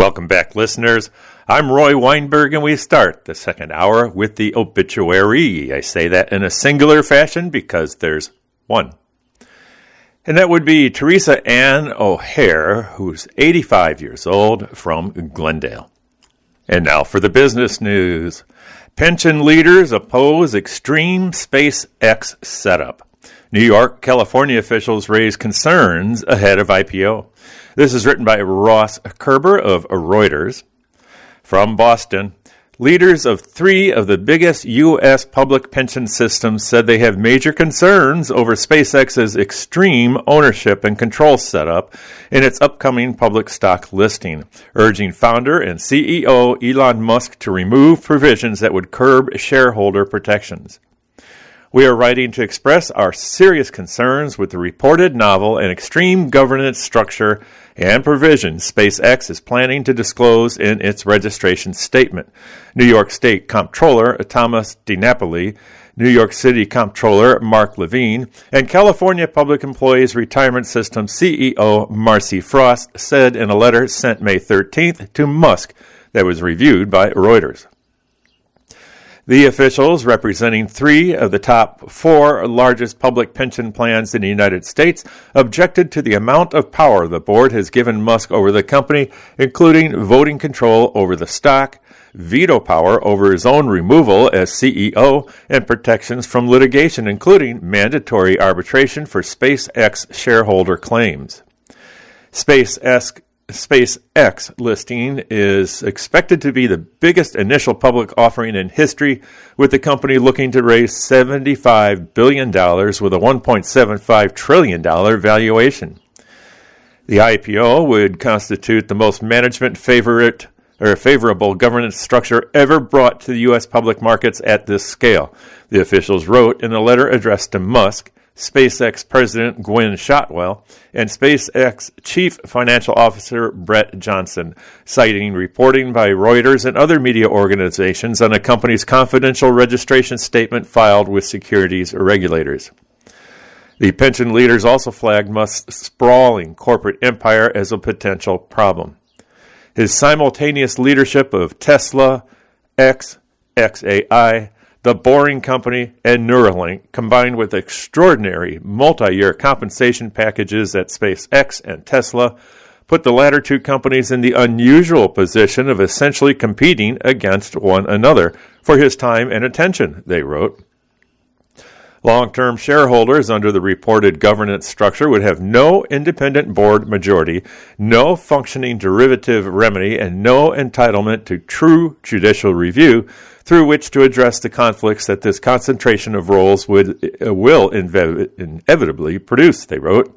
Welcome back, listeners. I'm Roy Weinberg, and we start the second hour with the obituary. I say that in a singular fashion because there's one. And that would be Teresa Ann O'Hare, who's 85 years old, from Glendale. And now for the business news. Pension leaders oppose extreme SpaceX setup. New York, California officials raise concerns ahead of IPO. This is written by Ross Kerber of Reuters. From Boston, leaders of three of the biggest U.S. public pension systems said they have major concerns over SpaceX's extreme ownership and control setup in its upcoming public stock listing, urging founder and CEO Elon Musk to remove provisions that would curb shareholder protections. We are writing to express our serious concerns with the reported novel and extreme governance structure and provisions SpaceX is planning to disclose in its registration statement. New York State Comptroller Thomas DiNapoli, New York City Comptroller Mark Levine, and California Public Employees Retirement System CEO Marcy Frost said in a letter sent May 13th to Musk that was reviewed by Reuters. The officials, representing three of the top four largest public pension plans in the United States, objected to the amount of power the board has given Musk over the company, including voting control over the stock, veto power over his own removal as CEO, and protections from litigation, including mandatory arbitration for SpaceX shareholder claims. SpaceX listing is expected to be the biggest initial public offering in history, with the company looking to raise $75 billion with a $1.75 trillion valuation. The IPO would constitute the most favorable governance structure ever brought to the U.S. public markets at this scale, the officials wrote in a letter addressed to Musk, SpaceX President Gwynne Shotwell, and SpaceX Chief Financial Officer Brett Johnson, citing reporting by Reuters and other media organizations on the company's confidential registration statement filed with securities regulators. The pension leaders also flagged Musk's sprawling corporate empire as a potential problem. His simultaneous leadership of Tesla, xAI, The Boring Company, and Neuralink, combined with extraordinary multi-year compensation packages at SpaceX and Tesla, put the latter two companies in the unusual position of essentially competing against one another for his time and attention, they wrote. Long-term shareholders under the reported governance structure would have no independent board majority, no functioning derivative remedy, and no entitlement to true judicial review through which to address the conflicts that this concentration of roles will inevitably produce, they wrote.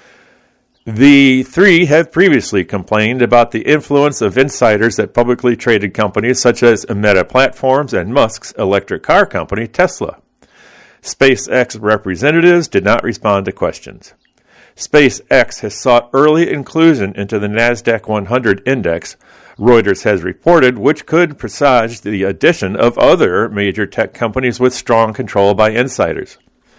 The three have previously complained about the influence of insiders at publicly traded companies such as Meta Platforms and Musk's electric car company, Tesla. SpaceX representatives did not respond to questions. SpaceX has sought early inclusion into the NASDAQ 100 index, Reuters has reported, which could presage the addition of other major tech companies with strong control by insiders.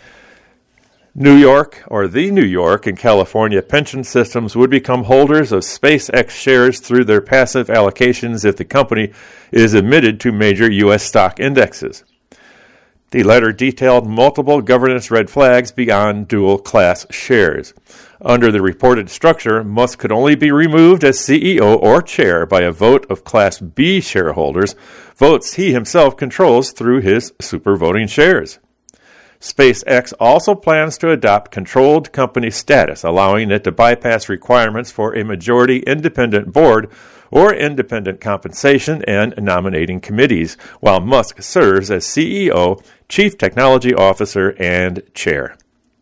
New York and California pension systems would become holders of SpaceX shares through their passive allocations if the company is admitted to major U.S. stock indexes. The letter detailed multiple governance red flags beyond dual-class shares. Under the reported structure, Musk could only be removed as CEO or chair by a vote of Class B shareholders, votes he himself controls through his supervoting shares. SpaceX also plans to adopt controlled company status, allowing it to bypass requirements for a majority independent board or independent compensation and nominating committees, while Musk serves as CEO, Chief Technology Officer, and Chair.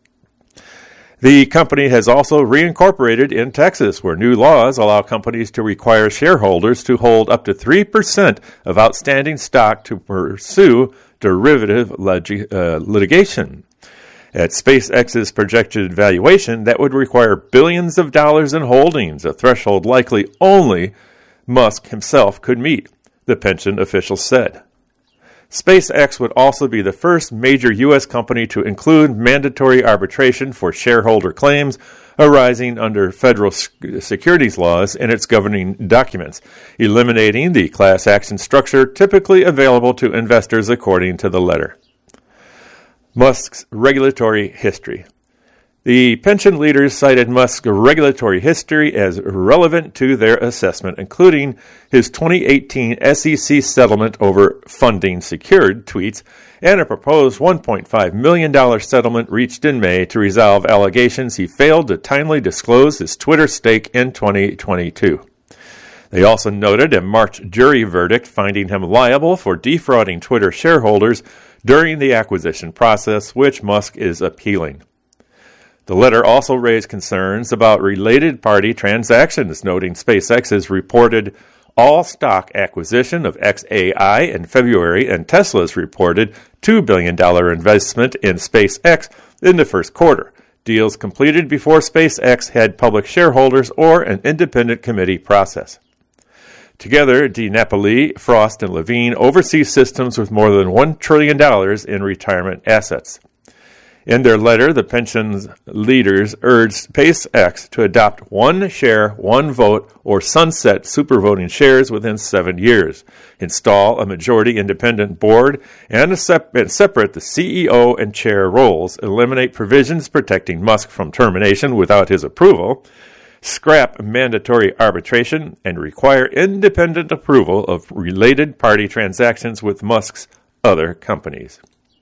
The company has also reincorporated in Texas, where new laws allow companies to require shareholders to hold up to 3% of outstanding stock to pursue derivative litigation. At SpaceX's projected valuation, that would require billions of dollars in holdings, a threshold likely only Musk himself could meet, the pension official said. SpaceX would also be the first major U.S. company to include mandatory arbitration for shareholder claims arising under federal securities laws in its governing documents, eliminating the class action structure typically available to investors according to the letter. Musk's regulatory history. The pension leaders cited Musk's regulatory history as relevant to their assessment, including his 2018 SEC settlement over funding secured tweets and a proposed $1.5 million settlement reached in May to resolve allegations he failed to timely disclose his Twitter stake in 2022. They also noted a March jury verdict finding him liable for defrauding Twitter shareholders during the acquisition process, which Musk is appealing. The letter also raised concerns about related party transactions, noting SpaceX's reported all-stock acquisition of xAI in February and Tesla's reported $2 billion investment in SpaceX in the first quarter, deals completed before SpaceX had public shareholders or an independent committee process. Together, DiNapoli, Frost, and Levine oversee systems with more than $1 trillion in retirement assets. In their letter, the pensions leaders urged SpaceX to adopt one share, one vote, or sunset supervoting shares within 7 years, install a majority independent board, and separate the CEO and chair roles, eliminate provisions protecting Musk from termination without his approval, scrap mandatory arbitration, and require independent approval of related party transactions with Musk's other companies.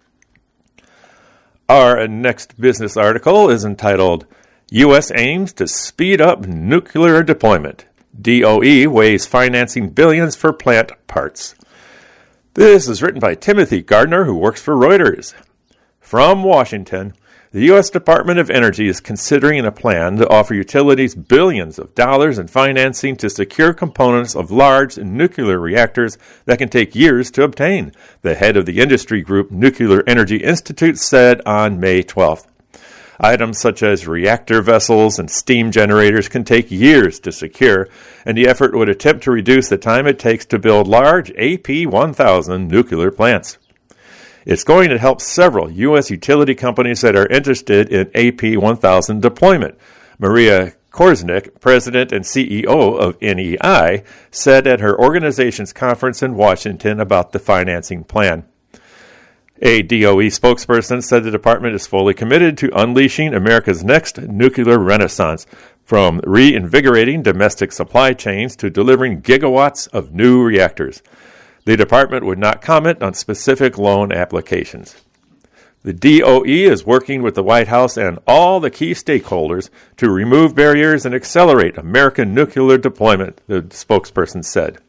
Our next business article is entitled, U.S. Aims to Speed Up Nuclear Deployment. DOE Weighs Financing Billions for Plant Parts. This is written by Timothy Gardner, who works for Reuters. From Washington, the U.S. Department of Energy is considering a plan to offer utilities billions of dollars in financing to secure components of large nuclear reactors that can take years to obtain, the head of the industry group Nuclear Energy Institute said on May 12th. Items such as reactor vessels and steam generators can take years to secure, and the effort would attempt to reduce the time it takes to build large AP1000 nuclear plants. It's going to help several U.S. utility companies that are interested in AP1000 deployment. Maria Korsnick, president and CEO of NEI, said at her organization's conference in Washington about the financing plan. A DOE spokesperson said the department is fully committed to unleashing America's next nuclear renaissance, from reinvigorating domestic supply chains to delivering gigawatts of new reactors. The department would not comment on specific loan applications. The DOE is working with the White House and all the key stakeholders to remove barriers and accelerate American nuclear deployment, the spokesperson said.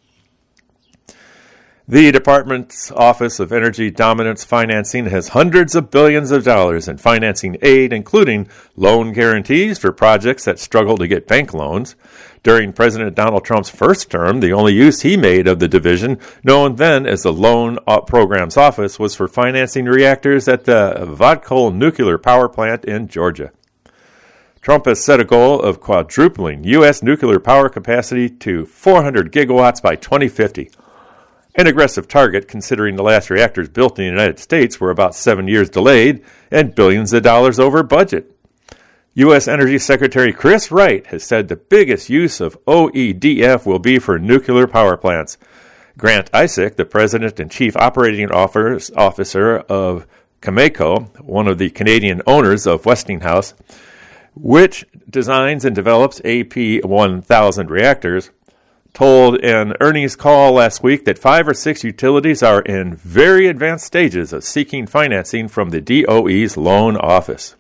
The Department's Office of Energy Dominance Financing has hundreds of billions of dollars in financing aid, including loan guarantees for projects that struggle to get bank loans. During President Donald Trump's first term, the only use he made of the division, known then as the Loan Programs Office, was for financing reactors at the Vodkol nuclear power plant in Georgia. Trump has set a goal of quadrupling U.S. nuclear power capacity to 400 gigawatts by 2050. An aggressive target, considering the last reactors built in the United States were about 7 years delayed and billions of dollars over budget. U.S. Energy Secretary Chris Wright has said the biggest use of OEDF will be for nuclear power plants. Grant Isaac, the president and chief operating officer of Cameco, one of the Canadian owners of Westinghouse, which designs and develops AP1000 reactors, told an earnings call last week that 5 or 6 utilities are in very advanced stages of seeking financing from the DOE's loan office.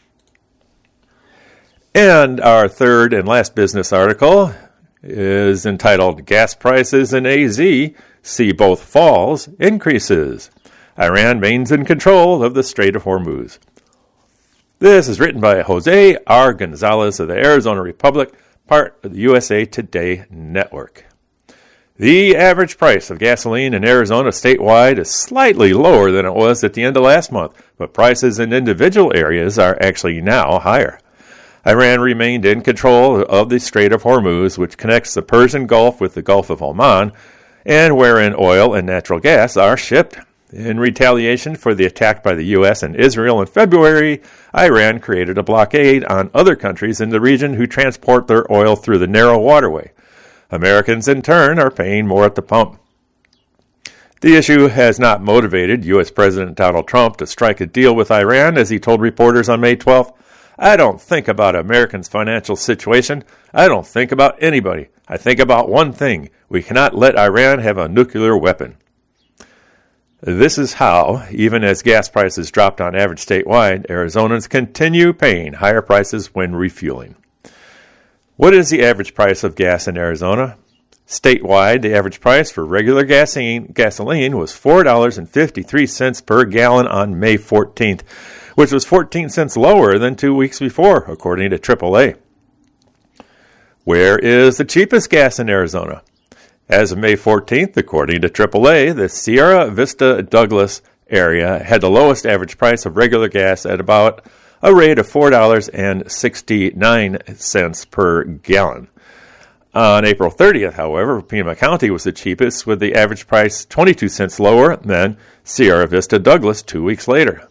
And our third and last business article is entitled, Gas Prices in AZ See Both Falls, Increases. Iran remains in control of the Strait of Hormuz. This is written by Jose R. Gonzalez of the Arizona Republic, part of the USA Today Network. The average price of gasoline in Arizona statewide is slightly lower than it was at the end of last month, but prices in individual areas are actually now higher. Iran remained in control of the Strait of Hormuz, which connects the Persian Gulf with the Gulf of Oman, and wherein oil and natural gas are shipped. In retaliation for the attack by the U.S. and Israel in February, Iran created a blockade on other countries in the region who transport their oil through the narrow waterway. Americans, in turn, are paying more at the pump. The issue has not motivated U.S. President Donald Trump to strike a deal with Iran, as he told reporters on May 12th. I don't think about Americans' financial situation. I don't think about anybody. I think about one thing. We cannot let Iran have a nuclear weapon. This is how, even as gas prices dropped on average statewide, Arizonans continue paying higher prices when refueling. What is the average price of gas in Arizona? Statewide, the average price for regular gasoline was $4.53 per gallon on May 14th, which was 14 cents lower than 2 weeks before, according to AAA. Where is the cheapest gas in Arizona? As of May 14th, according to AAA, the Sierra Vista Douglas area had the lowest average price of regular gas at about a rate of $4.69 per gallon. On April 30th, however, Pima County was the cheapest, with the average price 22 cents lower than Sierra Vista Douglas 2 weeks later.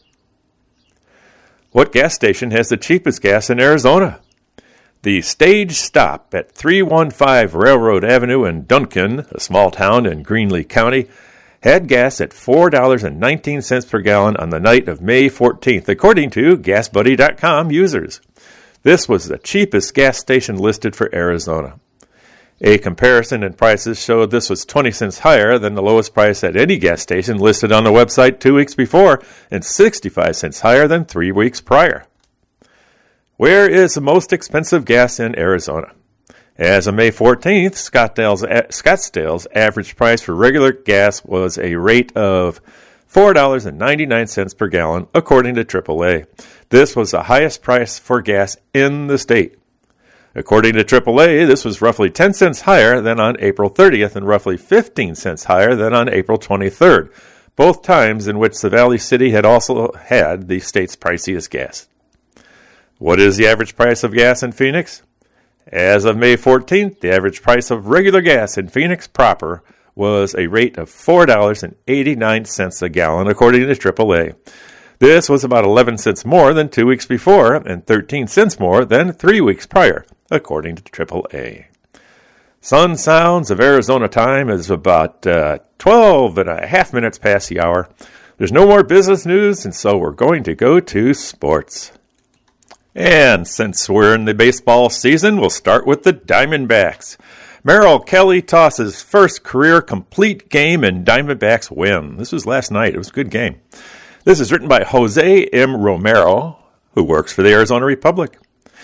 What gas station has the cheapest gas in Arizona? The Stage Stop at 315 Railroad Avenue in Duncan, a small town in Greenlee County, had gas at $4.19 per gallon on the night of May 14th, according to GasBuddy.com users. This was the cheapest gas station listed for Arizona. A comparison in prices showed this was 20 cents higher than the lowest price at any gas station listed on the website 2 weeks before, and 65 cents higher than 3 weeks prior. Where is the most expensive gas in Arizona? As of May 14th, Scottsdale's average price for regular gas was a rate of $4.99 per gallon, according to AAA. This was the highest price for gas in the state. According to AAA, this was roughly 10 cents higher than on April 30th and roughly 15 cents higher than on April 23rd, both times in which the Valley City had also had the state's priciest gas. What is the average price of gas in Phoenix? As of May 14th, the average price of regular gas in Phoenix proper was a rate of $4.89 a gallon, according to AAA. This was about 11 cents more than 2 weeks before and 13 cents more than 3 weeks prior, according to AAA. Sun Sounds of Arizona time is about 12 and a half minutes past the hour. There's no more business news, and so we're going to go to sports. And since we're in the baseball season, we'll start with the Diamondbacks. Merrill Kelly tosses first career complete game and Diamondbacks win. This was last night. It was a good game. This is written by Jose M. Romero, who works for the Arizona Republic.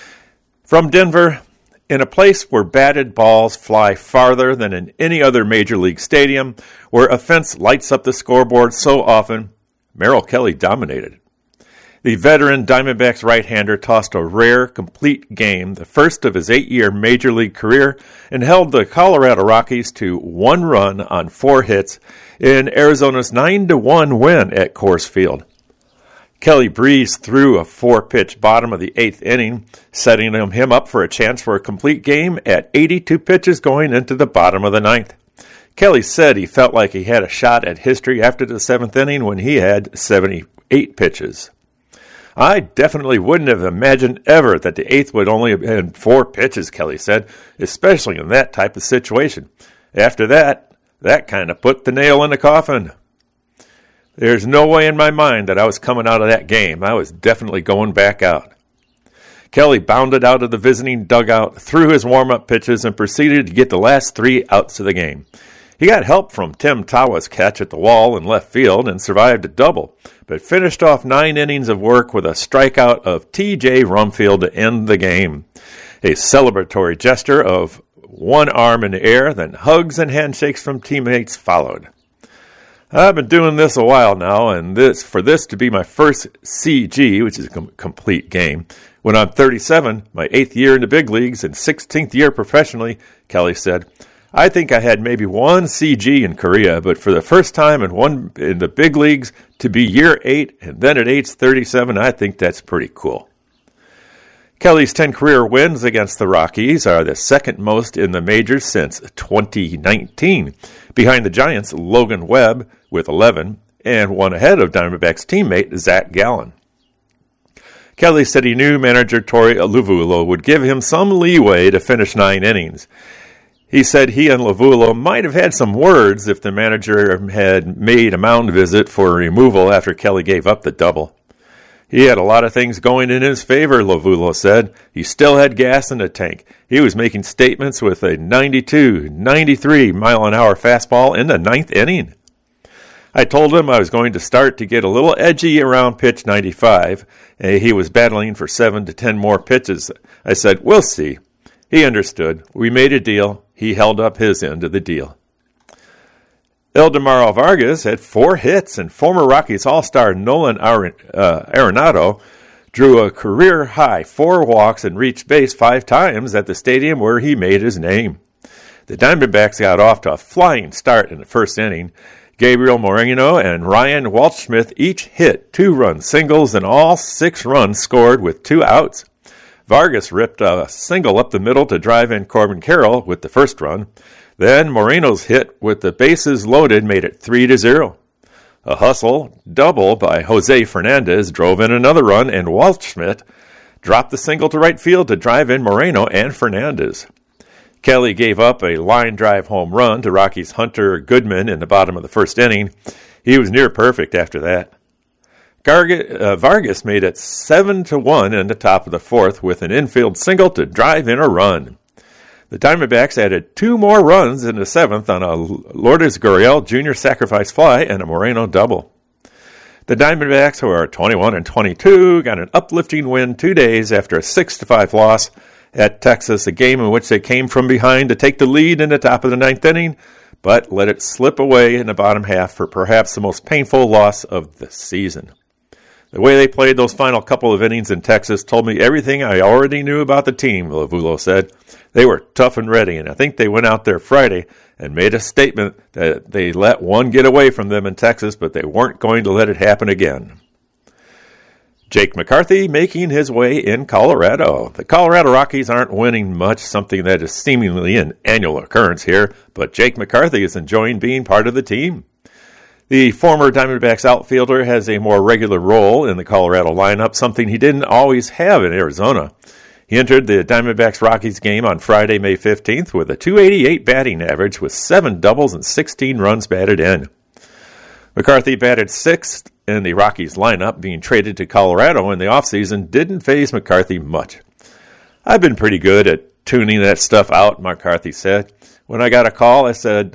From Denver, in a place where batted balls fly farther than in any other major league stadium, where a fence lights up the scoreboard so often, Merrill Kelly dominated. The veteran Diamondbacks right-hander tossed a rare, complete game, the first of his 8-year major league career, and held the Colorado Rockies to 1 run on 4 hits in Arizona's 9-1 win at Coors Field. Kelly breezed through a 4-pitch bottom of the 8th inning, setting him up for a chance for a complete game at 82 pitches going into the bottom of the 9th. Kelly said he felt like he had a shot at history after the 7th inning when he had 78 pitches. I definitely wouldn't have imagined ever that the 8th would only have been 4 pitches, Kelly said, especially in that type of situation. After that kind of put the nail in the coffin. There's no way in my mind that I was coming out of that game. I was definitely going back out. Kelly bounded out of the visiting dugout, threw his warm-up pitches, and proceeded to get the last 3 outs of the game. He got help from Tim Tawa's catch at the wall in left field and survived a double, but finished off 9 innings of work with a strikeout of T.J. Rumfield to end the game. A celebratory gesture of one arm in the air, then hugs and handshakes from teammates followed. I've been doing this a while now, and for this to be my first CG, which is a complete game, when I'm 37, my 8th year in the big leagues and 16th year professionally, Kelly said, I think I had maybe 1 CG in Korea, but for the first time in the big leagues to be year 8 and then at age 37, I think that's pretty cool. Kelly's 10 career wins against the Rockies are the second most in the majors since 2019, behind the Giants' Logan Webb with 11 and one ahead of Diamondbacks teammate Zach Gallen. Kelly said he knew manager Torey Lovullo would give him some leeway to finish 9 innings. He said he and Lovullo might have had some words if the manager had made a mound visit for removal after Kelly gave up the double. He had a lot of things going in his favor, Lovullo said. He still had gas in the tank. He was making statements with a 92, 93 mile-an-hour fastball in the 9th inning. I told him I was going to start to get a little edgy around pitch 95, and he was battling for 7 to 10 more pitches. I said, we'll see. He understood. We made a deal. He held up his end of the deal. Ildemaro Vargas had 4 hits, and former Rockies All-Star Nolan Arenado drew a career-high 4 walks and reached base 5 times at the stadium where he made his name. The Diamondbacks got off to a flying start in the first inning. Gabriel Moreno and Ryan Waldschmidt each hit 2-run singles, and all 6 runs scored with 2 outs. Vargas ripped a single up the middle to drive in Corbin Carroll with the first run. Then Moreno's hit with the bases loaded made it 3-0. A hustle double by Jose Fernandez drove in another run, and Waldschmidt dropped the single to right field to drive in Moreno and Fernandez. Kelly gave up a line drive home run to Rockies' Hunter Goodman in the bottom of the first inning. He was near perfect after that. Vargas made it 7-1 in the top of the 4th with an infield single to drive in a run. The Diamondbacks added 2 more runs in the 7th on a Lourdes Gurriel Jr. sacrifice fly and a Moreno double. The Diamondbacks, who are 21-22, got an uplifting win 2 days after a 6-5 loss at Texas, a game in which they came from behind to take the lead in the top of the 9th inning, but let it slip away in the bottom half for perhaps the most painful loss of the season. The way they played those final couple of innings in Texas told me everything I already knew about the team, Lovullo said. They were tough and ready, and I think they went out there Friday and made a statement that they let one get away from them in Texas, but they weren't going to let it happen again. Jake McCarthy making his way in Colorado. The Colorado Rockies aren't winning much, something that is seemingly an annual occurrence here, but Jake McCarthy is enjoying being part of the team. The former Diamondbacks outfielder has a more regular role in the Colorado lineup, something he didn't always have in Arizona. He entered the Diamondbacks-Rockies game on Friday, May 15th with a .288 batting average with 7 doubles and 16 runs batted in. McCarthy batted 6th in the Rockies lineup. Being traded to Colorado in the offseason didn't faze McCarthy much. I've been pretty good at tuning that stuff out, McCarthy said. When I got the call, I said,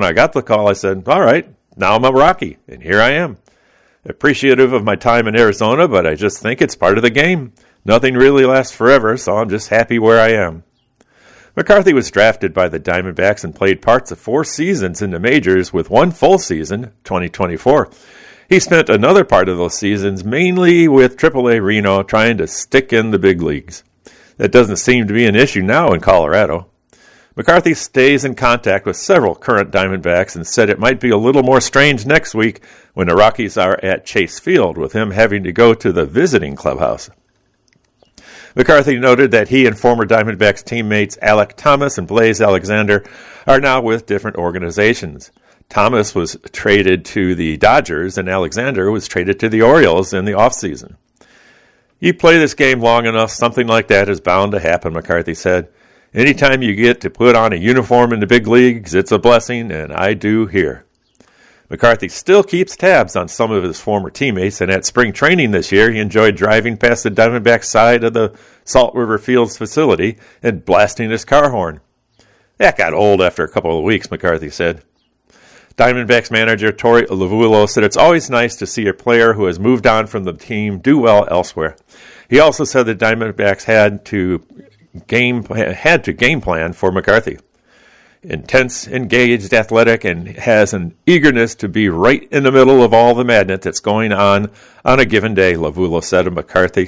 all right, now I'm a Rocky, and here I am. Appreciative of my time in Arizona, but I just think it's part of the game. Nothing really lasts forever, so I'm just happy where I am. McCarthy was drafted by the Diamondbacks and played parts of 4 seasons in the majors with 1 full season, 2024. He spent another part of those seasons mainly with AAA Reno trying to stick in the big leagues. That doesn't seem to be an issue now in Colorado. McCarthy stays in contact with several current Diamondbacks and said it might be a little more strange next week when the Rockies are at Chase Field, with him having to go to the visiting clubhouse. McCarthy noted that he and former Diamondbacks teammates Alek Thomas and Blaze Alexander are now with different organizations. Thomas was traded to the Dodgers and Alexander was traded to the Orioles in the offseason. You play this game long enough, something like that is bound to happen, McCarthy said. Anytime you get to put on a uniform in the big leagues, it's a blessing, and I do here. McCarthy still keeps tabs on some of his former teammates, and at spring training this year, he enjoyed driving past the Diamondbacks side of the Salt River Fields facility and blasting his car horn. That got old after a couple of weeks, McCarthy said. Diamondbacks manager Torey Lovullo said it's always nice to see a player who has moved on from the team do well elsewhere. He also said the Diamondbacks had to game plan for McCarthy. Intense, engaged, athletic, and has an eagerness to be right in the middle of all the madness that's going on a given day, Lovullo said of McCarthy.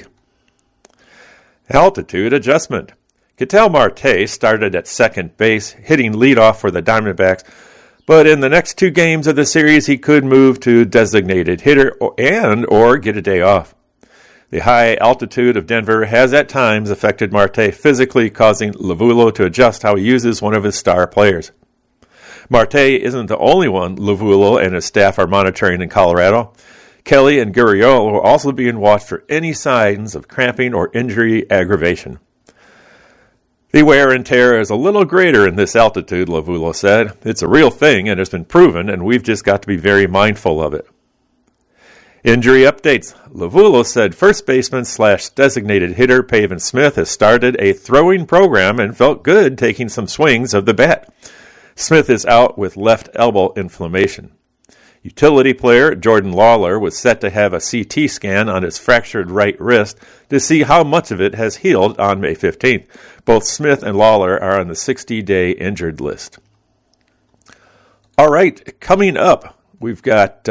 Altitude adjustment. Ketel Marte started at second base, hitting leadoff for the Diamondbacks, but in the next 2 games of the series, he could move to designated hitter or get a day off. The high altitude of Denver has at times affected Marte physically, causing Lovullo to adjust how he uses one of his star players. Marte isn't the only one Lovullo and his staff are monitoring in Colorado. Kelly and Gurriel are also being watched for any signs of cramping or injury aggravation. The wear and tear is a little greater in this altitude, Lovullo said. It's a real thing and it's been proven, and we've just got to be very mindful of it. Injury updates. Lovullo said first baseman / designated hitter Pavin Smith has started a throwing program and felt good taking some swings of the bat. Smith is out with left elbow inflammation. Utility player Jordan Lawler was set to have a CT scan on his fractured right wrist to see how much of it has healed on May 15th. Both Smith and Lawler are on the 60-day injured list. All right, coming up, we've got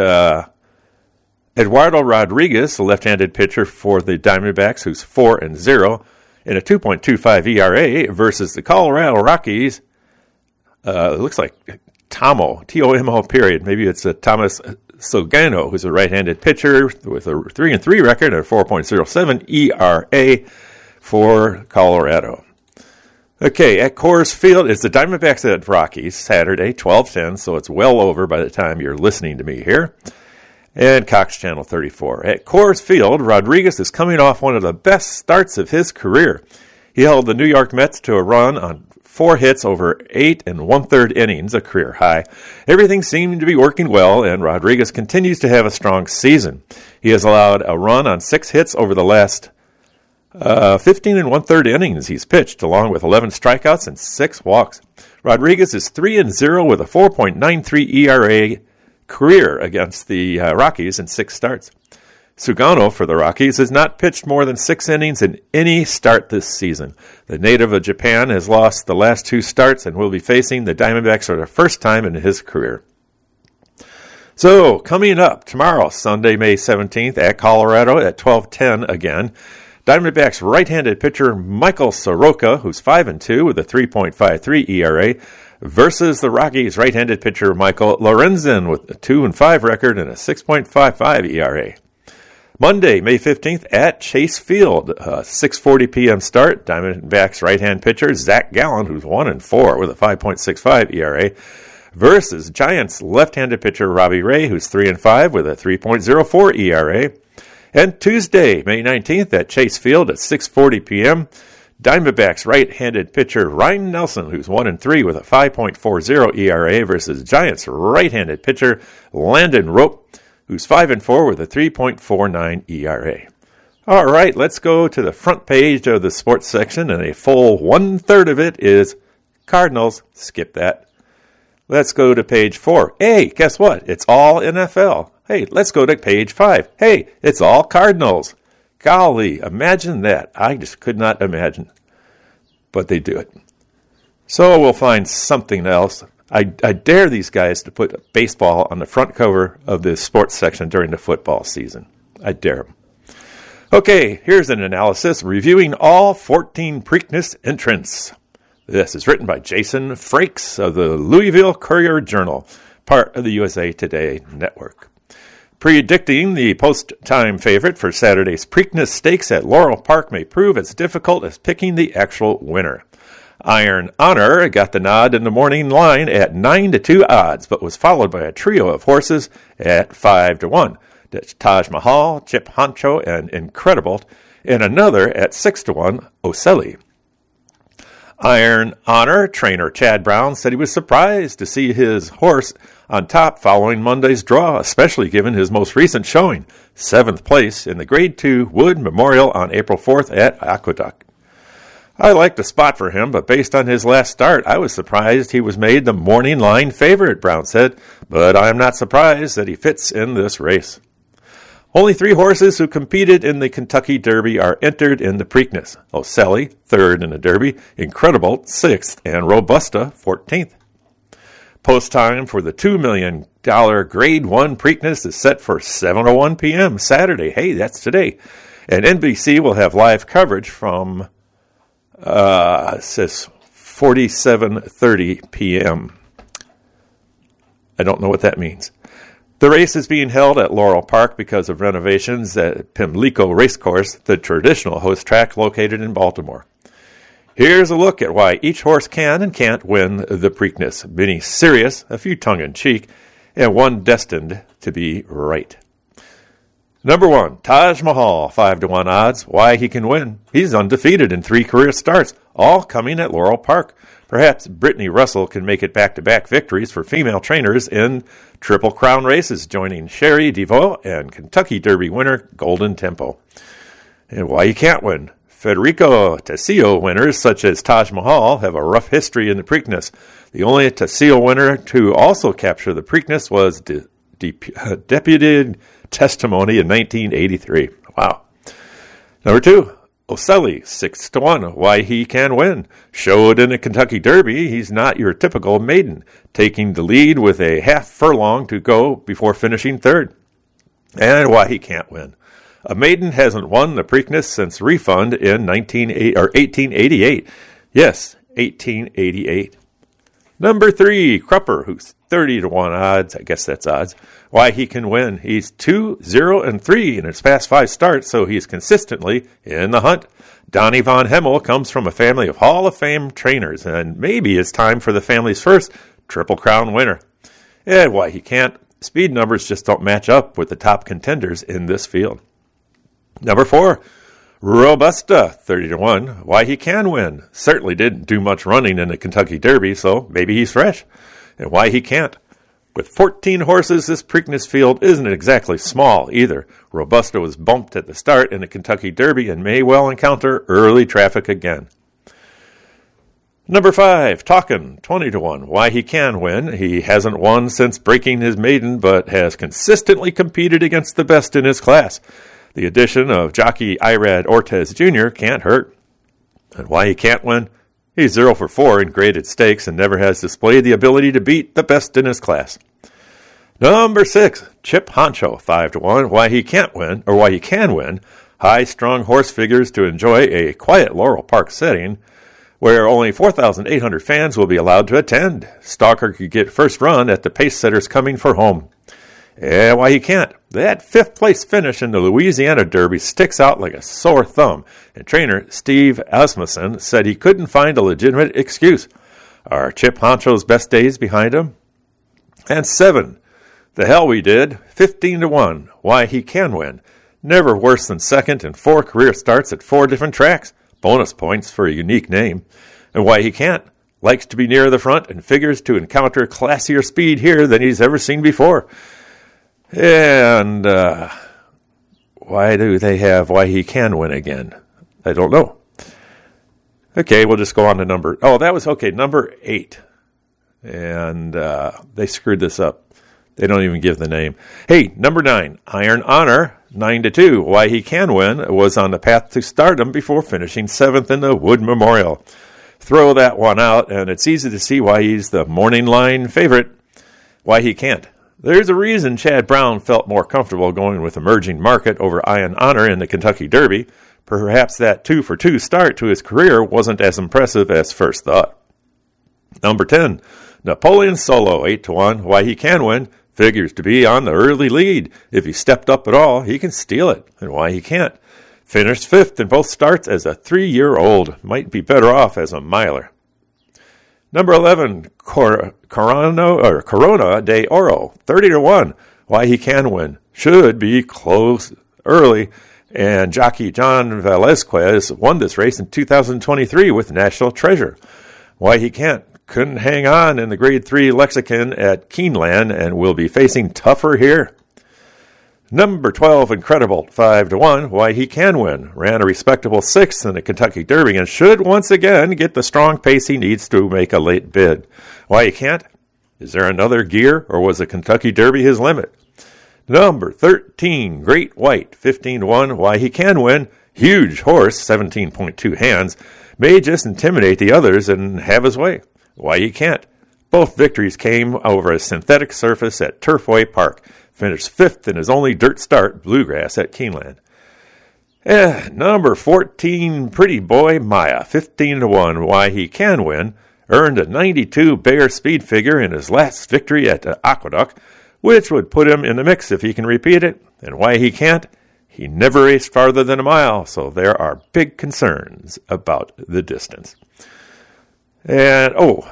Eduardo Rodriguez, the left-handed pitcher for the Diamondbacks, who's 4-0 in a 2.25 ERA versus the Colorado Rockies. It looks like Tomo, T-O-M-O period. Maybe it's Thomas Sogano, who's a right-handed pitcher with a 3-3 record and a 4.07 ERA for Colorado. Okay, at Coors Field, it's the Diamondbacks at Rockies, Saturday, 12:10, so it's well over by the time you're listening to me here. And Cox Channel 34. At Coors Field, Rodriguez is coming off one of the best starts of his career. He held the New York Mets to a run on 4 hits over 8 1/3 innings, a career high. Everything seemed to be working well, and Rodriguez continues to have a strong season. He has allowed a run on 6 hits over the last 15 1/3 innings he's pitched, along with 11 strikeouts and 6 walks. Rodriguez is 3-0 with a 4.93 ERA career against the Rockies in 6 starts. Sugano for the Rockies has not pitched more than 6 innings in any start this season. The native of Japan has lost the last 2 starts and will be facing the Diamondbacks for the first time in his career. So, coming up tomorrow, Sunday, May 17th, at Colorado at 12:10 again, Diamondbacks right-handed pitcher Michael Soroka, who's 5-2 with a 3.53 ERA, versus the Rockies right-handed pitcher Michael Lorenzen with a 2-5 record and a 6.55 ERA. Monday, May 15th at Chase Field, 6:40 p.m. start. Diamondbacks right-hand pitcher Zach Gallen, who's 1-4 with a 5.65 ERA, versus Giants left-handed pitcher Robbie Ray, who's 3-5 with a 3.04 ERA. And Tuesday, May 19th at Chase Field at 6:40 p.m., Diamondbacks right-handed pitcher Ryan Nelson, who's 1-3 with a 5.40 ERA, versus Giants right-handed pitcher Landon Rope, who's 5-4 with a 3.49 ERA. All right, let's go to the front page of the sports section, and a full 1/3 of it is Cardinals. Skip that. Let's go to page 4. Hey, guess what? It's all NFL. Hey, let's go to page 5. Hey, it's all Cardinals. Golly, imagine that. I just could not imagine. But they do it. So we'll find something else. I dare these guys to put baseball on the front cover of the sports section during the football season. I dare them. Okay, here's an analysis reviewing all 14 Preakness entrants. This is written by Jason Frakes of the Louisville Courier-Journal, part of the USA Today network. Predicting the post-time favorite for Saturday's Preakness Stakes at Laurel Park may prove as difficult as picking the actual winner. Iron Honor got the nod in the morning line at 9-2 odds, but was followed by a trio of horses at 5-1. That's Taj Mahal, Chip Honcho, and Incredible, and another at 6-1, Ocelli. Iron Honor trainer Chad Brown said he was surprised to see his horse on top following Monday's draw, especially given his most recent showing, 7th place in the Grade 2 Wood Memorial on April 4th at Aqueduct. I liked the spot for him, but based on his last start, I was surprised he was made the morning line favorite, Brown said, but I am not surprised that he fits in this race. Only 3 horses who competed in the Kentucky Derby are entered in the Preakness. Ocelli, 3rd in the Derby, Incredible, 6th, and Robusta, 14th. Post time for the $2 million Grade 1 Preakness is set for 7:01 p.m. Saturday. Hey, that's today. And NBC will have live coverage from, it says 47:30 p.m. I don't know what that means. The race is being held at Laurel Park because of renovations at Pimlico Racecourse, the traditional host track located in Baltimore. Here's a look at why each horse can and can't win the Preakness. Many serious, a few tongue-in-cheek, and one destined to be right. Number 1, Taj Mahal, 5-1 odds. Why he can win. He's undefeated in 3 career starts, all coming at Laurel Park. Perhaps Brittany Russell can make it back-to-back victories for female trainers in Triple Crown races, joining Sherry DeVoe and Kentucky Derby winner Golden Tempo. And why he can't win. Federico Tessio winners such as Taj Mahal have a rough history in the Preakness. The only Tessio winner to also capture the Preakness was Deputed Testimony in 1983. Wow. Number 2, Oselli, 6-1. Why he can win. Showed in the Kentucky Derby, he's not your typical maiden, taking the lead with a half furlong to go before finishing third. And why he can't win. A maiden hasn't won the Preakness since Refund in 1888. Yes, 1888. Number 3, Crupper, who's 30-1 odds. I guess that's odds. Why he can win. He's 2-0-3 in his past 5 starts, so he's consistently in the hunt. Donnie Von Hemmel comes from a family of Hall of Fame trainers, and maybe it's time for the family's first Triple Crown winner. And why he can't. Speed numbers just don't match up with the top contenders in this field. Number 4, Robusta, 30-1. Why he can win. Certainly didn't do much running in the Kentucky Derby, so maybe he's fresh. And why he can't. With 14 horses, this Preakness field isn't exactly small either. Robusta was bumped at the start in the Kentucky Derby and may well encounter early traffic again. Number 5, Talkin', 20-1. Why he can win. He hasn't won since breaking his maiden, but has consistently competed against the best in his class. The addition of jockey Irad Ortez Jr. can't hurt. And why he can't win? He's 0 for 4 in graded stakes and never has displayed the ability to beat the best in his class. Number 6, Chip Honcho, 5-1. Why he can't win, or why he can win. High-strung horse figures to enjoy a quiet Laurel Park setting where only 4,800 fans will be allowed to attend. Stalker could get first run at the pace setters coming for home. And why he can't. That 5th place finish in the Louisiana Derby sticks out like a sore thumb, and trainer Steve Asmussen said he couldn't find a legitimate excuse. Are Chip Honcho's best days behind him? And 7, The Hell We Did, 15-1. Why he can win. Never worse than second in 4 career starts at 4 different tracks. Bonus points for a unique name. And why he can't. Likes to be near the front and figures to encounter classier speed here than he's ever seen before. And why do they have why he can win again? I don't know. Okay, we'll just go on to number 8. And they screwed this up. They don't even give the name. Hey, number 9, Iron Honor, 9-2. Why he can win was on the path to stardom before finishing 7th in the Wood Memorial. Throw that one out, and it's easy to see why he's the morning line favorite. Why he can't. There's a reason Chad Brown felt more comfortable going with Emerging Market over Iron Honor in the Kentucky Derby. Perhaps that 2-for-2 start to his career wasn't as impressive as first thought. Number 10, Napoleon Solo, 8-1. Why he can win. Figures to be on the early lead. If he stepped up at all, he can steal it. And why he can't. Finished 5th in both starts as a 3-year-old. Might be better off as a miler. Number 11, Corona de Oro, 30-1. Why he can win. Should be close early. And jockey John Velazquez won this race in 2023 with National Treasure. Why he can't. Couldn't hang on in the Grade 3 Lexicon at Keeneland and will be facing tougher here. Number 12, Incredible, 5-1. Why he can win. Ran a respectable 6th in the Kentucky Derby and should once again get the strong pace he needs to make a late bid. Why he can't? Is there another gear, or was the Kentucky Derby his limit? Number 13, Great White, 15-1. Why he can win. Huge horse, 17.2 hands. May just intimidate the others and have his way. Why he can't. Both victories came over a synthetic surface at Turfway Park. Finished 5th in his only dirt start, Bluegrass, at Keeneland. Number 14, Pretty Boy Maya, 15-1. Why he can win. Earned a 92 Bear speed figure in his last victory at Aqueduct, which would put him in the mix if he can repeat it. And why he can't. He never raced farther than a mile, so there are big concerns about the distance. And,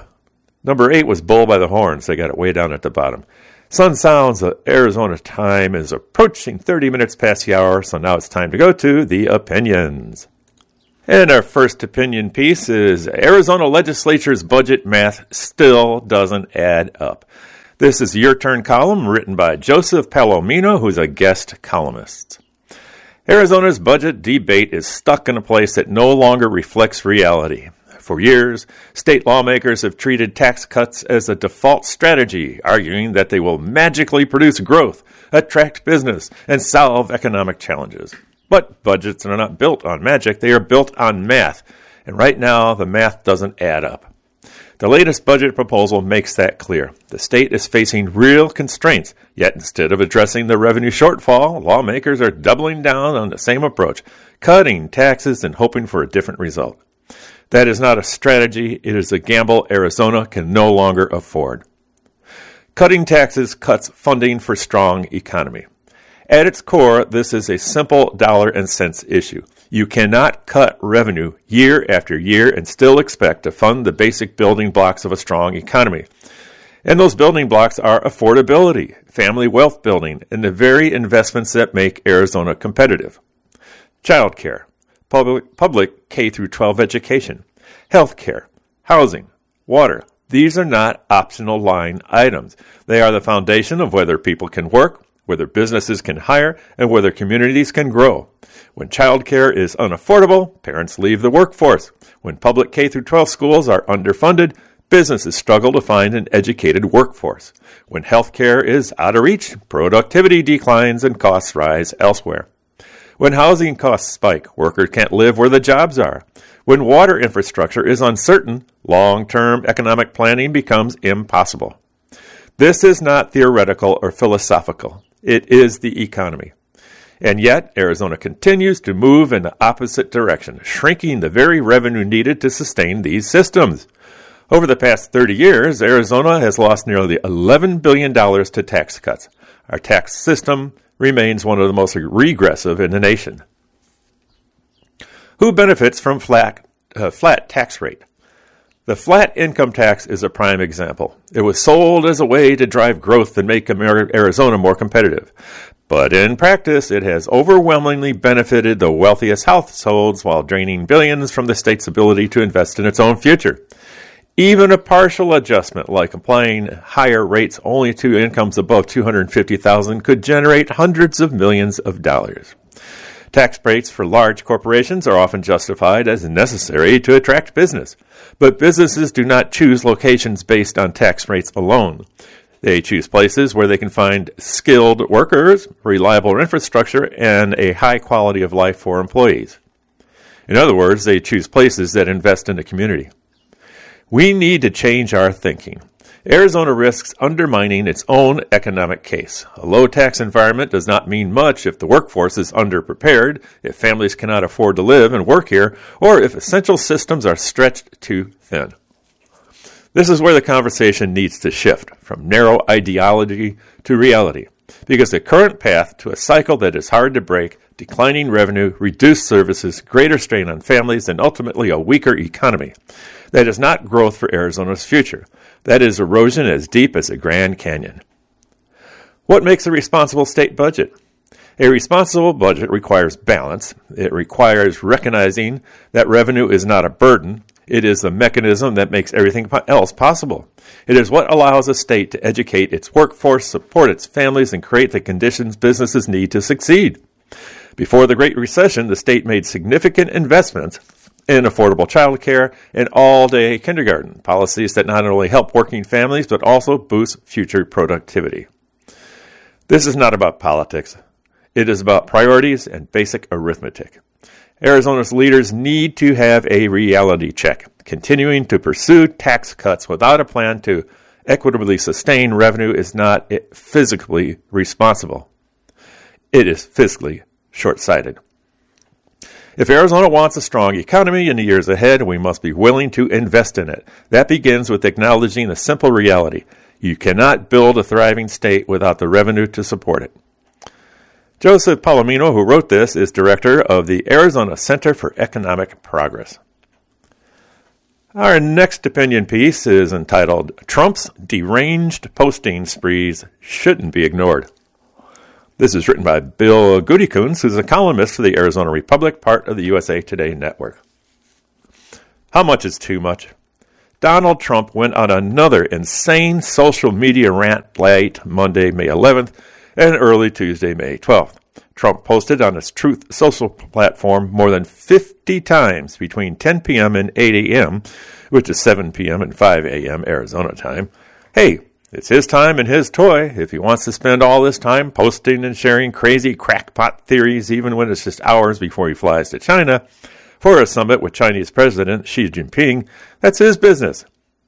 number 8 was Bull by the Horns. They got it way down at the bottom. Sun Sounds of Arizona time is approaching 30 minutes past the hour, so now it's time to go to the opinions. And our first opinion piece is Arizona legislature's budget math still doesn't add up. This is Your Turn column written by Joseph Palomino, who's a guest columnist. Arizona's budget debate is stuck in a place that no longer reflects reality. For years, state lawmakers have treated tax cuts as a default strategy, arguing that they will magically produce growth, attract business, and solve economic challenges. But budgets are not built on magic, they are built on math. And right now, the math doesn't add up. The latest budget proposal makes that clear. The state is facing real constraints, yet instead of addressing the revenue shortfall, lawmakers are doubling down on the same approach, cutting taxes and hoping for a different result. That is not a strategy, it is a gamble Arizona can no longer afford. Cutting taxes cuts funding for strong economy. At its core, this is a simple dollar and cents issue. You cannot cut revenue year after year and still expect to fund the basic building blocks of a strong economy. And those building blocks are affordability, family wealth building, and the very investments that make Arizona competitive. Child care, public K-12 education, health care, housing, water. These are not optional line items. They are the foundation of whether people can work, whether businesses can hire, and whether communities can grow. When child care is unaffordable, parents leave the workforce. When public K-12 schools are underfunded, businesses struggle to find an educated workforce. When health care is out of reach, productivity declines and costs rise elsewhere. When housing costs spike, workers can't live where the jobs are. When water infrastructure is uncertain, long-term economic planning becomes impossible. This is not theoretical or philosophical. It is the economy. And yet, Arizona continues to move in the opposite direction, shrinking the very revenue needed to sustain these systems. Over the past 30 years, Arizona has lost nearly $11 billion to tax cuts. Our tax system remains one of the most regressive in the nation. Who benefits from flat tax rate? The flat income tax is a prime example. It was sold as a way to drive growth and make Arizona more competitive. But in practice, it has overwhelmingly benefited the wealthiest households while draining billions from the state's ability to invest in its own future. Even a partial adjustment, like applying higher rates only to incomes above $250,000, could generate hundreds of millions of dollars. Tax breaks for large corporations are often justified as necessary to attract business. But businesses do not choose locations based on tax rates alone. They choose places where they can find skilled workers, reliable infrastructure, and a high quality of life for employees. In other words, they choose places that invest in the community. We need to change our thinking. Arizona risks undermining its own economic case. A low-tax environment does not mean much if the workforce is underprepared, if families cannot afford to live and work here, or if essential systems are stretched too thin. This is where the conversation needs to shift from narrow ideology to reality, because the current path to a cycle that is hard to break, declining revenue, reduced services, greater strain on families, and ultimately a weaker economy. That is not growth for Arizona's future. That is erosion as deep as the Grand Canyon. What makes a responsible state budget? A responsible budget requires balance. It requires recognizing that revenue is not a burden. It is the mechanism that makes everything else possible. It is what allows a state to educate its workforce, support its families, and create the conditions businesses need to succeed. Before the Great Recession, the state made significant investments in affordable child care and all-day kindergarten, policies that not only help working families but also boost future productivity. This is not about politics. It is about priorities and basic arithmetic. Arizona's leaders need to have a reality check. Continuing to pursue tax cuts without a plan to equitably sustain revenue is not physically responsible. It is fiscally short-sighted. If Arizona wants a strong economy in the years ahead, we must be willing to invest in it. That begins with acknowledging a simple reality. You cannot build a thriving state without the revenue to support it. Joseph Palomino, who wrote this, is director of the Arizona Center for Economic Progress. Our next opinion piece is entitled, Trump's Deranged Posting Sprees Shouldn't Be Ignored. This is written by Bill Gutekunst, who's a columnist for the Arizona Republic, part of the USA Today network. How much is too much? Donald Trump went on another insane social media rant late Monday, May 11th, and early Tuesday, May 12th. Trump posted on his Truth Social platform more than 50 times between 10 p.m. and 8 a.m., which is 7 p.m. and 5 a.m. Arizona time. Hey, it's his time and his toy if he wants to spend all this time posting and sharing crazy crackpot theories, even when it's just hours before he flies to China for a summit with Chinese President Xi Jinping. That's his business.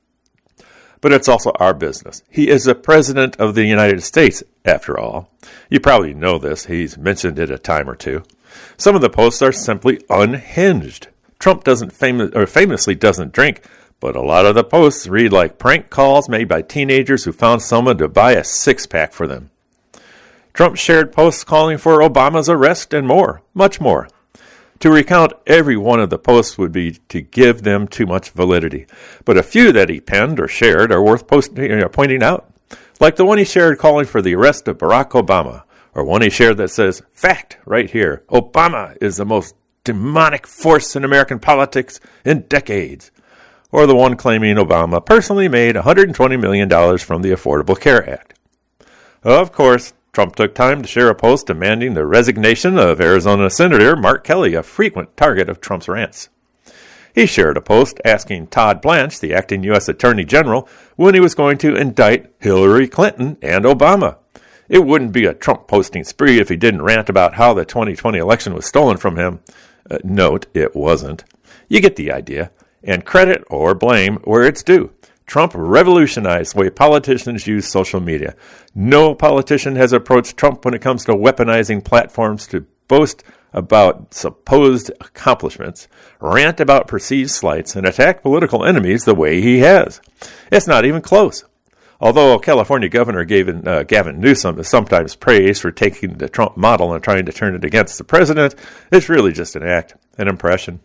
But it's also our business. He is the President of the United States, after all. You probably know this. He's mentioned it a time or two. Some of the posts are simply unhinged. Trump famously doesn't drink, but a lot of the posts read like prank calls made by teenagers who found someone to buy a six-pack for them. Trump shared posts calling for Obama's arrest and more, much more. To recount every one of the posts would be to give them too much validity. But a few that he penned or shared are worth pointing out. Like the one he shared calling for the arrest of Barack Obama, or one he shared that says, fact, right here, Obama is the most demonic force in American politics in decades. Or the one claiming Obama personally made $120 million from the Affordable Care Act. Of course, Trump took time to share a post demanding the resignation of Arizona Senator Mark Kelly, a frequent target of Trump's rants. He shared a post asking Todd Blanche, the acting U.S. Attorney General, when he was going to indict Hillary Clinton and Obama. It wouldn't be a Trump posting spree if he didn't rant about how the 2020 election was stolen from him. Note, it wasn't. You get the idea. And credit or blame where it's due. Trump revolutionized the way politicians use social media. No politician has approached Trump when it comes to weaponizing platforms to boast about supposed accomplishments, rant about perceived slights, and attack political enemies the way he has. It's not even close. Although California Governor Gavin Newsom is sometimes praised for taking the Trump model and trying to turn it against the president, it's really just an act, an impression.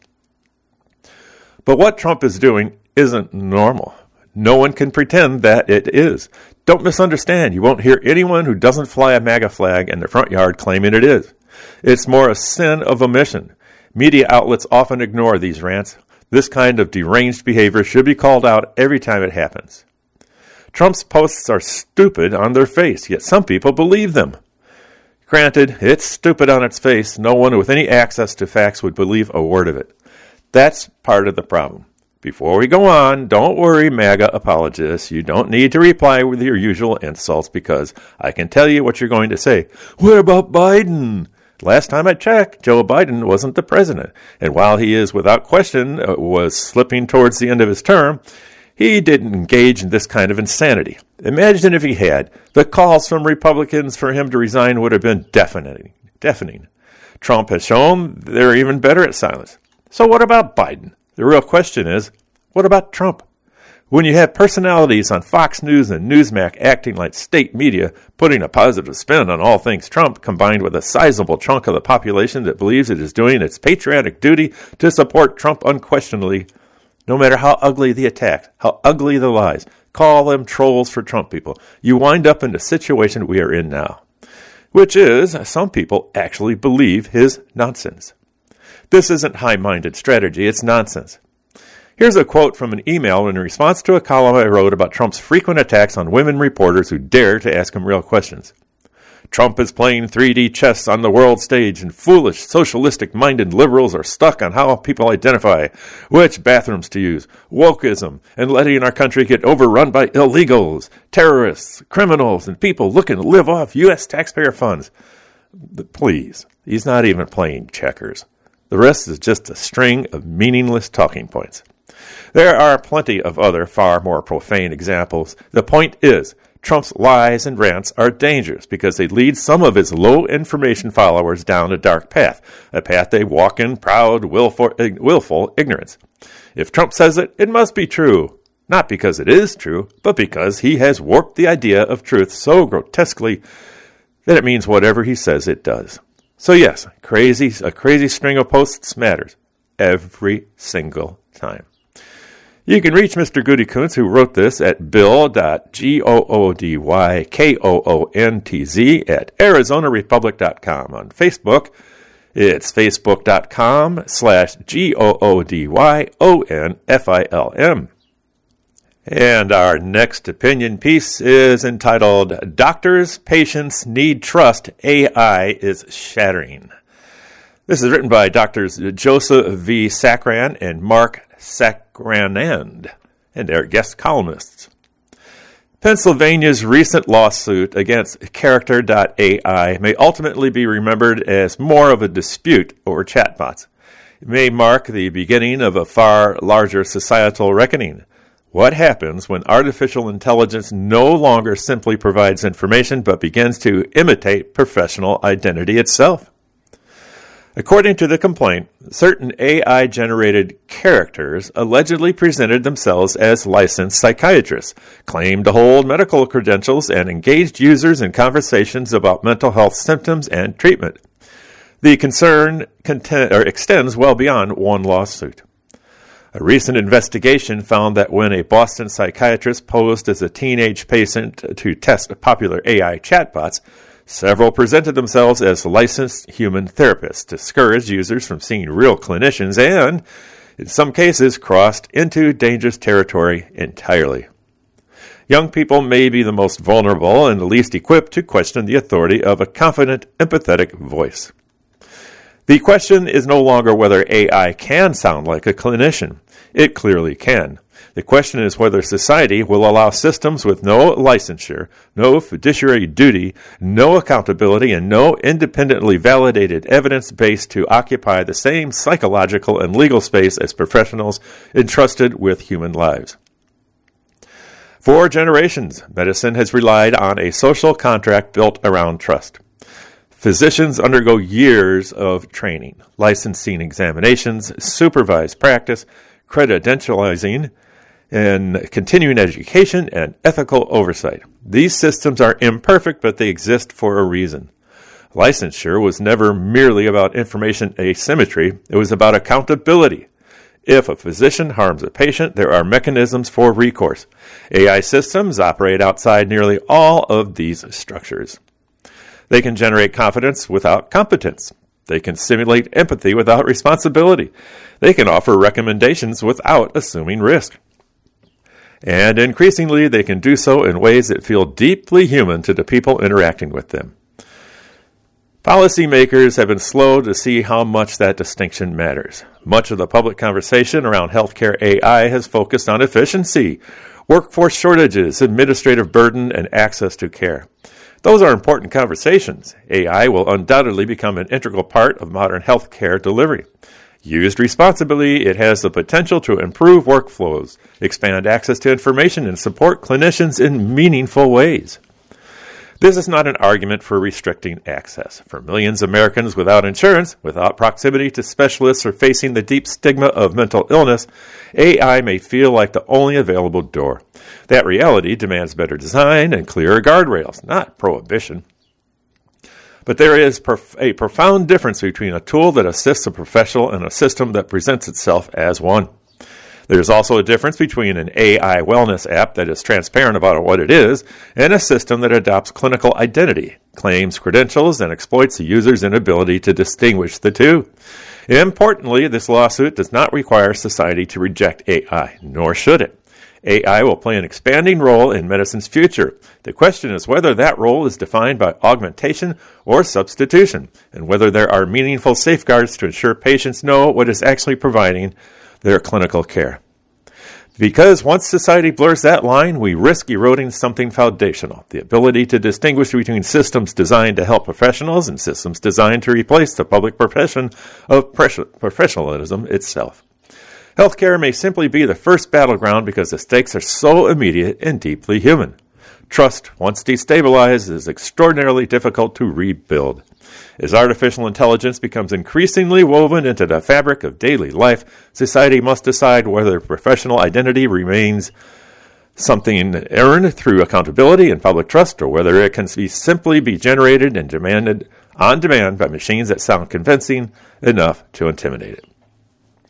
But what Trump is doing isn't normal. No one can pretend that it is. Don't misunderstand. You won't hear anyone who doesn't fly a MAGA flag in their front yard claiming it is. It's more a sin of omission. Media outlets often ignore these rants. This kind of deranged behavior should be called out every time it happens. Trump's posts are stupid on their face, yet some people believe them. Granted, it's stupid on its face. No one with any access to facts would believe a word of it. That's part of the problem. Before we go on, don't worry, MAGA apologists. You don't need to reply with your usual insults because I can tell you what you're going to say. What about Biden? Last time I checked, Joe Biden wasn't the president. And while he is without question was slipping towards the end of his term, he didn't engage in this kind of insanity. Imagine if he had. The calls from Republicans for him to resign would have been deafening. Trump has shown they're even better at silence. So what about Biden? The real question is, what about Trump? When you have personalities on Fox News and Newsmax acting like state media, putting a positive spin on all things Trump, combined with a sizable chunk of the population that believes it is doing its patriotic duty to support Trump unquestionably, no matter how ugly the attacks, how ugly the lies, call them trolls for Trump people, you wind up in the situation we are in now, which is some people actually believe his nonsense. This isn't high-minded strategy, it's nonsense. Here's a quote from an email in response to a column I wrote about Trump's frequent attacks on women reporters who dare to ask him real questions. Trump is playing 3D chess on the world stage, and foolish, socialistic-minded liberals are stuck on how people identify, which bathrooms to use, wokeism, and letting our country get overrun by illegals, terrorists, criminals, and people looking to live off U.S. taxpayer funds. Please, he's not even playing checkers. The rest is just a string of meaningless talking points. There are plenty of other far more profane examples. The point is, Trump's lies and rants are dangerous because they lead some of his low-information followers down a dark path, a path they walk in proud, willful ignorance. If Trump says it, it must be true. Not because it is true, but because he has warped the idea of truth so grotesquely that it means whatever he says it does. So yes, a crazy string of posts matters every single time. You can reach Mr. Goody Kuntz, who wrote this, at bill.goodykoontz at arizonarepublic.com. On Facebook, it's facebook.com/GOODYONFILM. And our next opinion piece is entitled, Doctors, Patients Need Trust, AI is Shattering. This is written by Drs. Joseph V. Sakran and Mark Sakranand, and their guest columnists. Pennsylvania's recent lawsuit against Character.ai may ultimately be remembered as more of a dispute over chatbots. It may mark the beginning of a far larger societal reckoning. What happens when artificial intelligence no longer simply provides information but begins to imitate professional identity itself? According to the complaint, certain AI-generated characters allegedly presented themselves as licensed psychiatrists, claimed to hold medical credentials, and engaged users in conversations about mental health symptoms and treatment. The concern extends well beyond one lawsuit. A recent investigation found that when a Boston psychiatrist posed as a teenage patient to test popular AI chatbots, several presented themselves as licensed human therapists, discouraged users from seeing real clinicians, and, in some cases, crossed into dangerous territory entirely. Young people may be the most vulnerable and the least equipped to question the authority of a confident, empathetic voice. The question is no longer whether AI can sound like a clinician. It clearly can. The question is whether society will allow systems with no licensure, no fiduciary duty, no accountability, and no independently validated evidence base to occupy the same psychological and legal space as professionals entrusted with human lives. For generations, medicine has relied on a social contract built around trust. Physicians undergo years of training, licensing examinations, supervised practice, credentializing, and continuing education and ethical oversight. These systems are imperfect, but they exist for a reason. Licensure was never merely about information asymmetry. It was about accountability. If a physician harms a patient, there are mechanisms for recourse. AI systems operate outside nearly all of these structures. They can generate confidence without competence. They can simulate empathy without responsibility. They can offer recommendations without assuming risk. And increasingly, they can do so in ways that feel deeply human to the people interacting with them. Policymakers have been slow to see how much that distinction matters. Much of the public conversation around healthcare AI has focused on efficiency, workforce shortages, administrative burden, and access to care. Those are important conversations. AI will undoubtedly become an integral part of modern healthcare delivery. Used responsibly, it has the potential to improve workflows, expand access to information, and support clinicians in meaningful ways. This is not an argument for restricting access. For millions of Americans without insurance, without proximity to specialists, or facing the deep stigma of mental illness, AI may feel like the only available door. That reality demands better design and clearer guardrails, not prohibition. But there is a profound difference between a tool that assists a professional and a system that presents itself as one. There's also a difference between an AI wellness app that is transparent about what it is and a system that adopts clinical identity, claims credentials, and exploits the user's inability to distinguish the two. Importantly, this lawsuit does not require society to reject AI, nor should it. AI will play an expanding role in medicine's future. The question is whether that role is defined by augmentation or substitution, and whether there are meaningful safeguards to ensure patients know what is actually providing their clinical care. Because once society blurs that line, we risk eroding something foundational, the ability to distinguish between systems designed to help professionals and systems designed to replace the public profession of professionalism itself. Healthcare may simply be the first battleground because the stakes are so immediate and deeply human. Trust, once destabilized, is extraordinarily difficult to rebuild. As artificial intelligence becomes increasingly woven into the fabric of daily life, society must decide whether professional identity remains something earned through accountability and public trust, or whether it can simply be generated and demanded on demand by machines that sound convincing enough to intimidate it.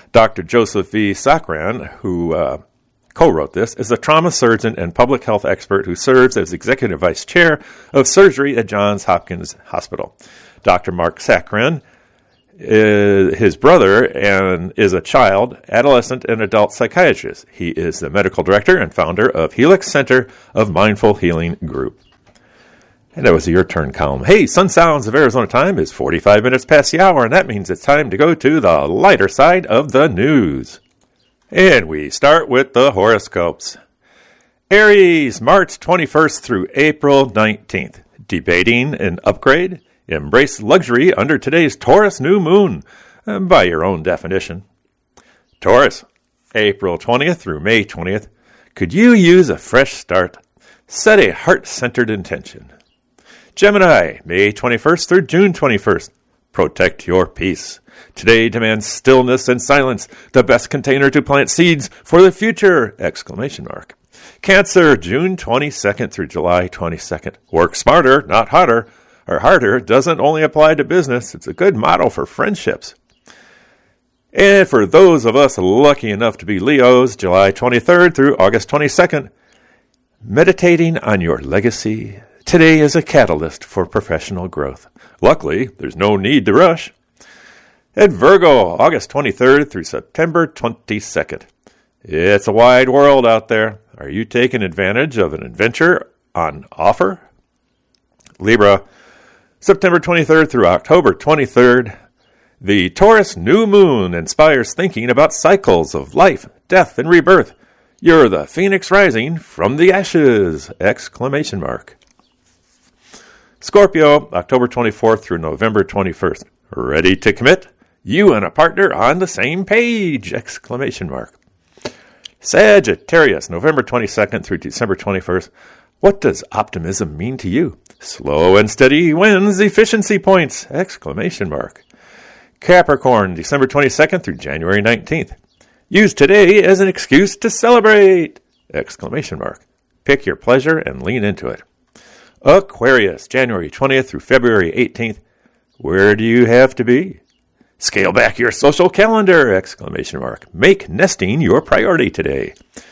Dr. Joseph V. Sakran, who co-wrote this, is a trauma surgeon and public health expert who serves as executive vice chair of surgery at Johns Hopkins Hospital. Dr. Mark Sakran is his brother and is a child, adolescent, and adult psychiatrist. He is the medical director and founder of Helix Center of Mindful Healing Group. And that was a Your Turn column. Hey, Sun Sounds of Arizona time is 45 minutes past the hour, and that means it's time to go to the lighter side of the news. And we start with the horoscopes. Aries, March 21st through April 19th. Debating an upgrade? Embrace luxury under today's Taurus new moon, by your own definition. Taurus, April 20th through May 20th. Could you use a fresh start? Set a heart-centered intention. Gemini, May 21st through June 21st. Protect your peace. Today demands stillness and silence, the best container to plant seeds for the future! Cancer, June 22nd through July 22nd. Work smarter, not harder. Or harder doesn't only apply to business. It's a good model for friendships. And for those of us lucky enough to be Leos, July 23rd through August 22nd, meditating on your legacy. Today is a catalyst for professional growth. Luckily, there's no need to rush. At Virgo, August 23rd through September 22nd. It's a wide world out there. Are you taking advantage of an adventure on offer? Libra, September 23rd through October 23rd. The Taurus new moon inspires thinking about cycles of life, death, and rebirth. You're the phoenix rising from the ashes! Scorpio, October 24th through November 21st. Ready to commit? You and a partner on the same page! Sagittarius, November 22nd through December 21st. What does optimism mean to you? Slow and steady wins efficiency points! Capricorn, December 22nd through January 19th. Use today as an excuse to celebrate! Pick your pleasure and lean into it. Aquarius, January 20th through February 18th. Where do you have to be? Scale back your social calendar! Make nesting your priority today.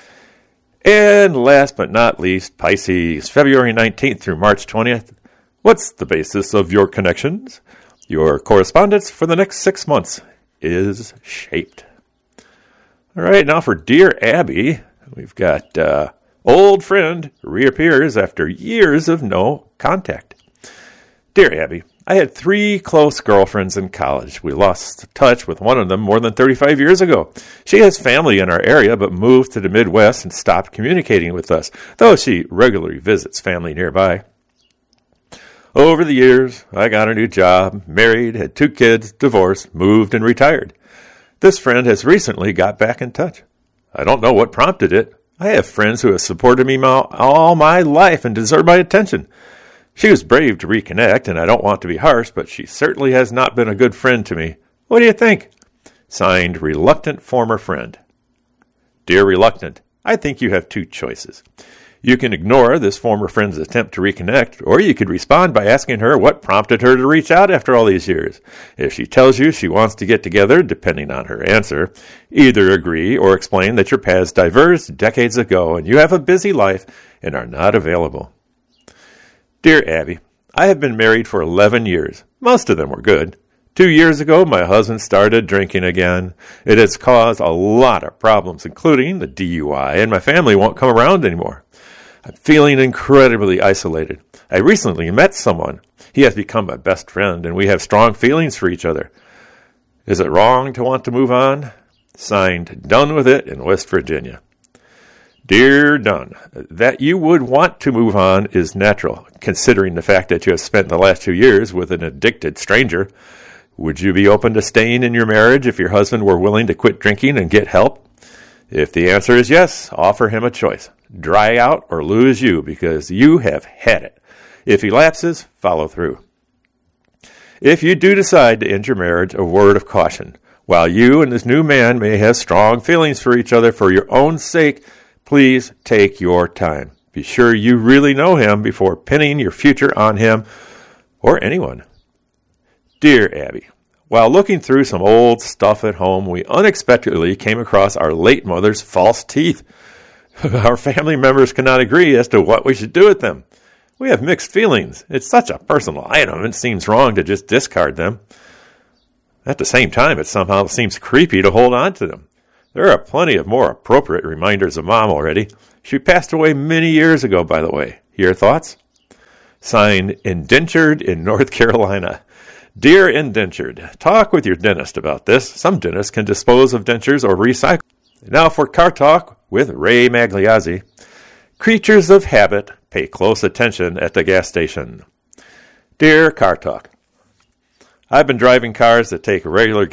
And last but not least, Pisces, February 19th through March 20th. What's the basis of your connections? Your correspondence for the next 6 months is shaped. All right, now for Dear Abby, we've got old friend reappears after years of no contact. Dear Abby, I had 3 close girlfriends in college. We lost touch with one of them more than 35 years ago. She has family in our area, but moved to the Midwest and stopped communicating with us, though she regularly visits family nearby. Over the years, I got a new job, married, had 2 kids, divorced, moved, and retired. This friend has recently got back in touch. I don't know what prompted it. I have friends who have supported me all my life and deserve my attention. She was brave to reconnect, and I don't want to be harsh, but she certainly has not been a good friend to me. What do you think? Signed, Reluctant Former Friend. Dear Reluctant, I think you have 2 choices. You can ignore this former friend's attempt to reconnect, or you could respond by asking her what prompted her to reach out after all these years. If she tells you she wants to get together, depending on her answer, either agree or explain that your paths diverged decades ago and you have a busy life and are not available. Dear Abby, I have been married for 11 years. Most of them were good. 2 years ago, my husband started drinking again. It has caused a lot of problems, including the DUI, and my family won't come around anymore. I'm feeling incredibly isolated. I recently met someone. He has become my best friend, and we have strong feelings for each other. Is it wrong to want to move on? Signed, Done With It in West Virginia. Dear Dunn, that you would want to move on is natural, considering the fact that you have spent the last 2 years with an addicted stranger. Would you be open to staying in your marriage if your husband were willing to quit drinking and get help? If the answer is yes, offer him a choice. Dry out or lose you, because you have had it. If he lapses, follow through. If you do decide to end your marriage, a word of caution. While you and this new man may have strong feelings for each other for your own sake, please take your time. Be sure you really know him before pinning your future on him or anyone. Dear Abby, While looking through some old stuff at home, we unexpectedly came across our late mother's false teeth. Our family members cannot agree as to what we should do with them. We have mixed feelings. It's such a personal item, it seems wrong to just discard them. At the same time, it somehow seems creepy to hold on to them. There are plenty of more appropriate reminders of Mom already. She passed away many years ago, by the way. Your thoughts? Signed, Indentured in North Carolina. Dear Indentured, talk with your dentist about this. Some dentists can dispose of dentures or recycle. Now for Car Talk with Ray Magliazzi. Creatures of habit, pay close attention at the gas station. Dear Car Talk, I've been driving cars that take regular